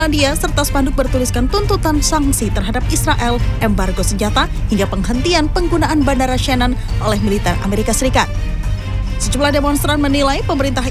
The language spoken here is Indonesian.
Finlandia serta spanduk bertuliskan tuntutan sanksi terhadap Israel, embargo senjata, hingga penghentian penggunaan bandara Shannon oleh militer Amerika Serikat. Sejumlah demonstran menilai pemerintah